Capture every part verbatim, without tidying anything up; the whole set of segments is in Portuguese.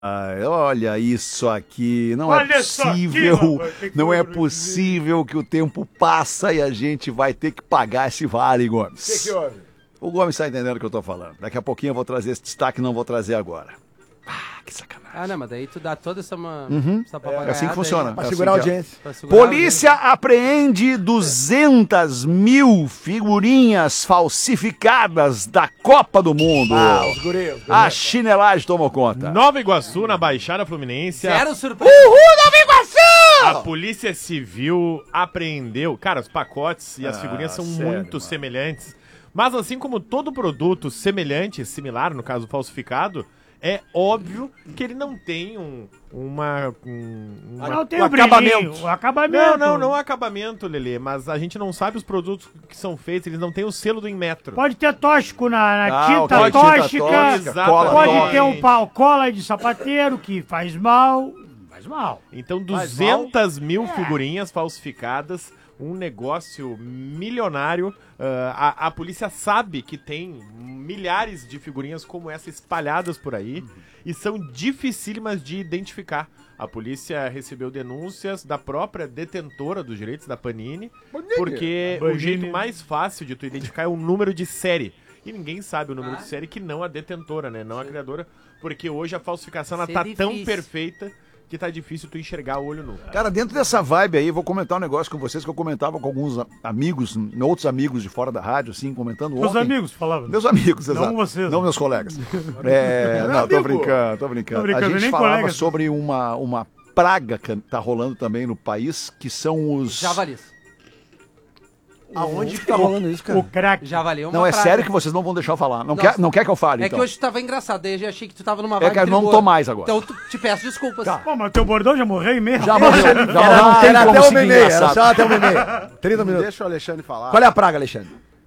Ai, olha isso aqui, não Olha é isso aqui, possível, rapaz, que não é coisa possível que o tempo passa e a gente vai ter que pagar esse vale, Gomes. O que que houve? O Gomes está entendendo o que eu tô falando. Daqui a pouquinho eu vou trazer esse destaque, não vou trazer agora. Ah, que sacanagem. Ah, não, mas daí tu dá toda essa, uma, Uhum. essa É assim que funciona. Pra É segurar a assim que é. audiência. Pra segurar a Polícia apreende duzentas mil figurinhas falsificadas da Copa do Mundo. Ah, os guris, os guris. A chinelagem tomou conta. Nova Iguaçu, na Baixada Fluminense. a- Zero surpresa. Uhul, Nova Iguaçu! A Polícia Civil apreendeu. Cara, os pacotes e as Ah, figurinhas são sério, muito mano. semelhantes. Mas assim como todo produto semelhante, similar, no caso falsificado, é óbvio que ele não tem um, uma, um, uma- Não tem um o brilhinho, o acabamento. Não, não, não é acabamento, Lelê, mas a gente não sabe os produtos que são feitos, eles não têm o selo do Inmetro. Pode ter tóxico na, na Ah, tinta ok, tinta tóxica, tóxica, cola pode tóxica. ter um pau cola de sapateiro que faz mal, faz mal. Então, Mas duzentas mil figurinhas falsificadas, um negócio milionário. Ah, a, a polícia sabe que tem milhares de figurinhas como essa espalhadas por aí e são dificílimas de identificar. A polícia recebeu denúncias da própria detentora dos direitos, da Panini, porque o jeito mais fácil de tu identificar é o número de série. E ninguém sabe o número de série que não a detentora, né? Não a criadora, porque hoje a falsificação ela Isso é tá tão difícil. perfeita que tá difícil tu enxergar o olho nu. Cara, dentro dessa vibe aí, vou comentar um negócio com vocês que eu comentava com alguns a- amigos, outros amigos de fora da rádio, assim, comentando Meus ontem. amigos falavam. Meus amigos, Não exato. vocês. Não meus colegas. É, não, tô amigo. brincando, tô brincando. Tô brincando, A gente nem falava colegas. sobre uma, uma praga que tá rolando também no país, que são os... Javalis. Aonde que tá rolando isso, cara? O crack. Javali é uma Não, é praga. sério que vocês não vão deixar eu falar. Não, Nossa. quer, não quer que eu fale, É então. que hoje tava engraçado, daí eu já achei que tu tava numa É vibe que eu não perigosa. tô mais agora. Então tu, te peço desculpas. Pô, mas teu bordão já morreu em meia. Já morreu, já morreu. Não tem Era como até seguir uma e meia, era engraçado. só até uma e meia. trinta minutos. Deixa o Alexandre falar. Qual é a praga, Alexandre?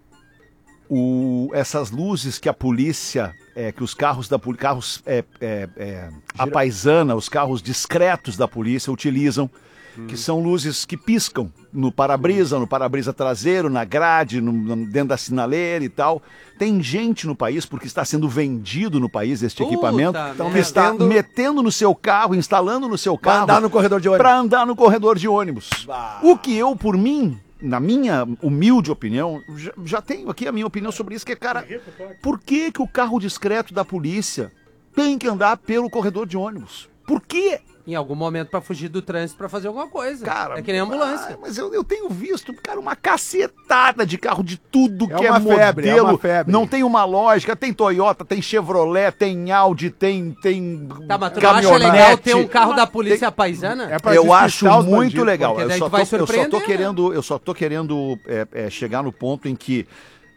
O, essas luzes que a polícia, é, que os carros da polícia, carros é, é, é, a paisana, os carros discretos da polícia utilizam, que são luzes que piscam no para-brisa, no para-brisa traseiro, na grade, no, no- dentro da sinaleira e tal. Tem gente no país, porque está sendo vendido no país este Puta equipamento, merda. que está metendo- metendo no seu carro, instalando no seu Pra carro. andar no corredor de ônibus. Pra andar no corredor de ônibus. O que eu, por mim, na minha humilde opinião, já, já tenho aqui a minha opinião sobre isso, que é, cara, por que que o carro discreto da polícia tem que andar pelo corredor de ônibus? Por quê? Em algum momento pra fugir do trânsito pra fazer alguma coisa. Cara, é que nem ambulância. ah, mas eu, eu tenho visto, cara, uma cacetada de carro de tudo É que é uma modelo. febre, é uma febre. Não tem uma lógica. Tem Toyota, tem Chevrolet, tem Audi, tem, tem Tá, mas tu não acha legal ter um carro da polícia paisana? É pra Eu despistar acho os muito bandidos, legal. porque Eu daí só, tu vai tô, eu só tô surpreender, né? querendo, eu só tô querendo é, é, chegar no ponto em que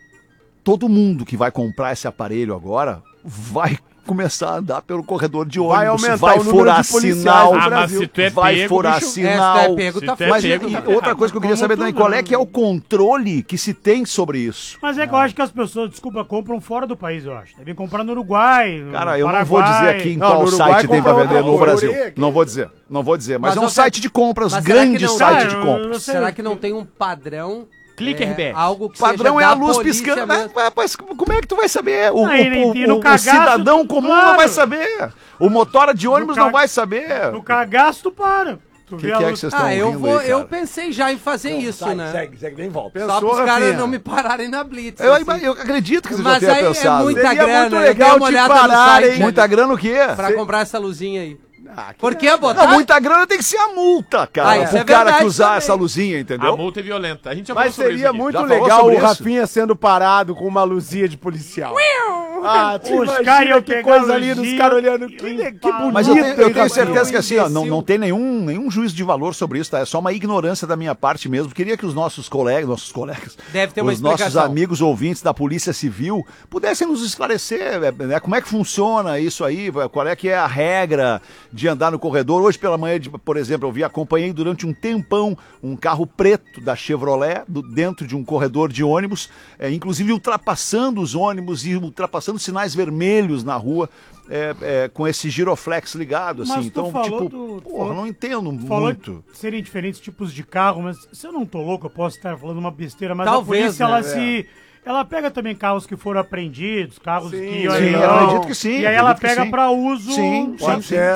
todo mundo que vai comprar esse aparelho agora vai começar a andar pelo corredor de ônibus, Vai aumentar vai o número furar de policiais sinal, no Ah, mas Brasil. se tu é vai pego, furar bicho, É, se sinal. tu é pego, Se tá tu é Mas fudido. pego, e- tá e outra ferrado. coisa que eu queria Como saber tudo, também, qual é né? que é o controle que se tem sobre isso? Mas é que eu acho que as pessoas, desculpa, compram fora do país, eu acho. Devem comprar no Uruguai, no Cara, eu não Paraguai. vou dizer aqui em Não, qual no Uruguai site tem pra comprou vender no outra Brasil. categoria aqui. Não vou dizer, não vou dizer. Mas, Mas é um eu- site de compras, mas será que grande não- site Ah, de eu- compras. eu sei. Será que não tem um padrão? Clicker é, algo que O padrão seja é a da luz polícia piscando. mesmo? Mas, mas como é que tu vai saber? O, Ah, e- o- e no o- o cagaço, cidadão comum claro. não vai saber. O motora de ônibus ca- não vai saber. No cagaço, tu para. Tu O vê que, a que é luz- que vocês estão Ah, eu rindo vou. aí, Eu cara? pensei já em fazer isso, Segue, né? segue, segue, nem volta. Só Pensou, pros caras Rafinha? não me pararem na blitz. Eu, assim. eu acredito que vocês Mas já tenham aí é pensado. muita Seria grana. muito eu legal dei uma te olhada no pararem. site, Muita grana o quê? Pra comprar essa luzinha aí. Ah, que Por que botar? Não, muita grana tem que ser a multa, cara. Ah, isso pro é cara verdade que usar também. essa luzinha, entendeu? A multa é violenta. A gente já Mas falou sobre seria isso aqui. muito Já falou legal sobre o isso? Rafinha sendo parado com uma luzinha de policial. Ah, te Os imagina caras iam que pegar coisa a linda, os luzinha caras olhando. e Que, le- que limpar. bonito. Mas eu tenho, eu hein, tenho Rafinha? certeza que assim, ó, não, imbecil. não tem nenhum, nenhum juízo de valor sobre isso, tá? É só uma ignorância da minha parte mesmo. Queria que os nossos colegas, nossos colegas, Deve ter uma os nossos explicação. amigos ouvintes da Polícia Civil pudessem nos esclarecer, né, como é que funciona isso aí, qual é que é a regra de andar no corredor. Hoje pela manhã, de- por exemplo, eu vi, acompanhei durante um tempão um carro preto da Chevrolet do- dentro de um corredor de ônibus, é, inclusive ultrapassando os ônibus e ultrapassando sinais vermelhos na rua, é, é, com esse giroflex ligado, assim. Mas tu Então, falou tipo, do- tu porra, falou- não entendo Falou muito. que serem diferentes tipos de carro, mas se eu não tô louco, eu posso estar falando uma besteira, mas Talvez, a polícia, ela né? se... ela pega também carros que foram apreendidos, carros Sim, que iam a sim, leilão, acredito que sim, E aí ela acredito que pega sim. pra uso. Sim, Pode sim, ser.